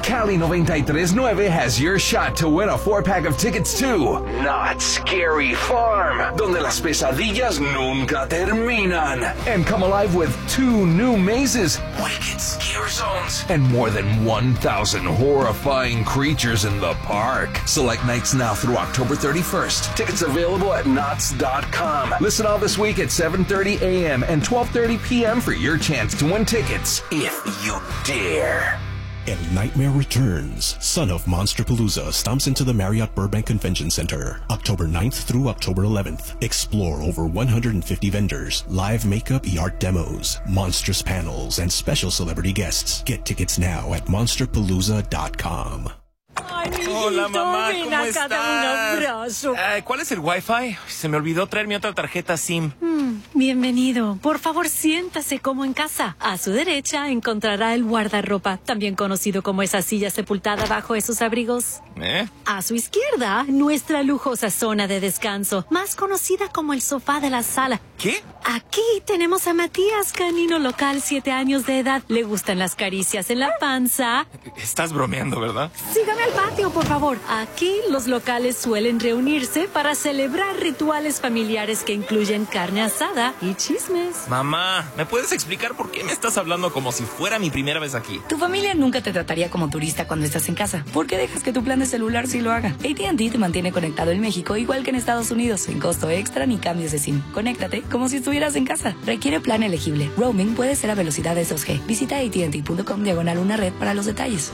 Cali 93.9 has your shot to win a 4-pack of tickets to Not Scary Farm, donde las pesadillas nunca terminan. And come alive with 2 new mazes, wicked scare zones, and more than 1,000 horrifying creatures in the park. Select nights now through October 31st. Tickets available at knots.com. Listen all this week at 7:30 a.m. and 12:30 p.m. for your chance to win tickets, if you dare. El Nightmare returns. Son of Monsterpalooza stomps into the Marriott Burbank Convention Center, October 9th through October 11th. Explore over 150 vendors, live makeup y art demos, monstrous panels, and special celebrity guests. Get tickets now at monsterpalooza.com. Ay, mijito, hola, mamá, ven ¿cómo acá, estás? dame un abrazo. ¿Cuál es el Wi-Fi? Se me olvidó traer mi otra tarjeta SIM. Bienvenido. Por favor, siéntase como en casa. A su derecha encontrará el guardarropa, también conocido como esa silla sepultada bajo esos abrigos. A su izquierda, nuestra lujosa zona de descanso, más conocida como el sofá de la sala. ¿Qué? Aquí tenemos a Matías, canino local, 7 años de edad. Le gustan las caricias en la panza. Estás bromeando, ¿verdad? Sígame al patio, por favor. Aquí los locales suelen reunirse para celebrar rituales familiares que incluyen carne asada y chismes. Mamá, ¿me puedes explicar por qué me estás hablando como si fuera mi primera vez aquí? Tu familia nunca te trataría como turista cuando estás en casa. ¿Por qué dejas que tu plan de celular sí lo haga? AT&T te mantiene conectado en México igual que en Estados Unidos, sin costo extra ni cambios de SIM. Conéctate como si estuvieras en casa. Requiere plan elegible. Roaming puede ser a velocidades 2G. Visita AT&T.com/una red para los detalles.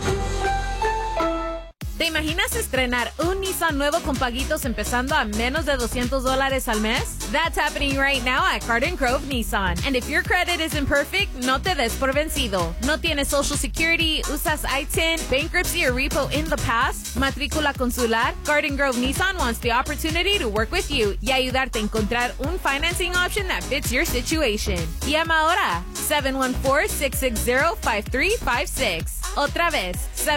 ¿Te imaginas estrenar un Nissan nuevo con paguitos empezando a menos de $200 al mes? That's happening right now at Garden Grove Nissan. And if your credit isn't perfect, no te des por vencido. ¿No tienes Social Security, usas ITIN, bankruptcy or repo in the past, matrícula consular? Garden Grove Nissan wants the opportunity to work with you y ayudarte a encontrar un financing option that fits your situation. Llama ahora, 714-660-5356. Otra vez,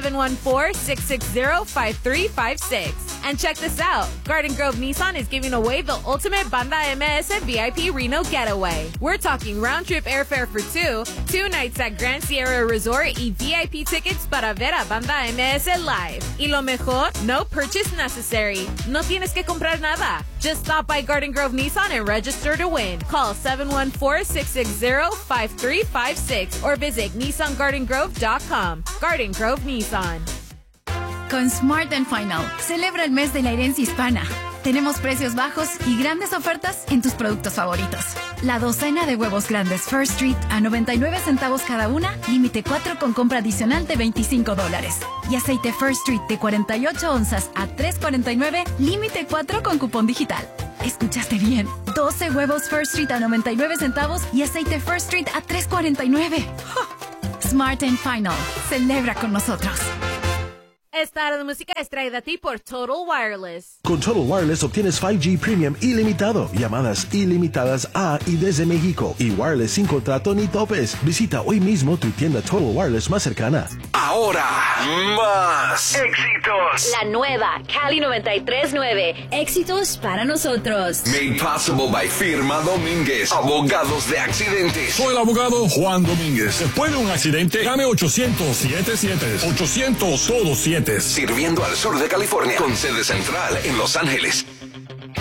714-660-5356. And check this out. Garden Grove Nissan is giving away the ultimate Banda MS VIP Reno getaway. We're talking round-trip airfare for 2 nights at Grand Sierra Resort y VIP tickets para ver a Banda MS live. Y lo mejor, no purchase necessary. No tienes que comprar nada. Just stop by Garden Grove Nissan and register to win. Call 714-660-5356 or visit NissanGardenGrove.com. Garden Grove Nissan. Con Smart & Final, celebra el mes de la herencia hispana. Tenemos precios bajos y grandes ofertas en tus productos favoritos. La docena de huevos grandes First Street a 99 centavos cada una, límite 4 con compra adicional de $25. Y aceite First Street de 48 onzas a $3.49, límite 4 con cupón digital. ¿Escuchaste bien? 12 huevos First Street a 99 centavos y aceite First Street a $3.49. ¡Oh! Smart & Final, celebra con nosotros. Esta hora de música es traída a ti por Total Wireless. Con Total Wireless obtienes 5G Premium ilimitado, llamadas ilimitadas a y desde México y wireless sin contrato ni topes. Visita hoy mismo tu tienda Total Wireless más cercana. Ahora, más éxitos. La nueva Cali 93.9. Éxitos para nosotros. Made possible by Firma Domínguez, abogados de accidentes. Soy el abogado Juan Domínguez. Después de un accidente, llame 800-77. 800 todos 7. Sirviendo al sur de California, con sede central en Los Ángeles.